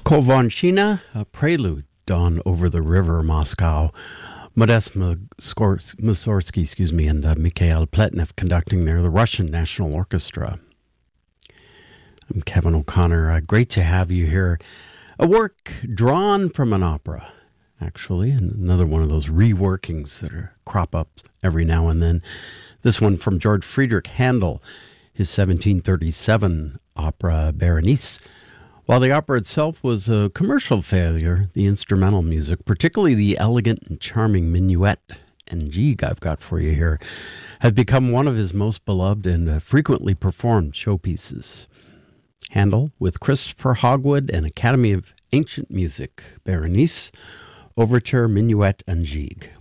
Kovanchina, a prelude, Dawn Over the River, Moscow. Modest Mussorgsky, and Mikhail Pletnev conducting there, the Russian National Orchestra. I'm Kevin O'Connor. Great to have you here. A work drawn from an opera, actually, and another one of those reworkings that crop up every now and then. This one from George Friedrich Handel, his 1737 opera Berenice. While the opera itself was a commercial failure, the instrumental music, particularly the elegant and charming minuet and jig I've got for you here, had become one of his most beloved and frequently performed showpieces. Handel, with Christopher Hogwood and Academy of Ancient Music, Berenice, Overture, Minuet, and Jig.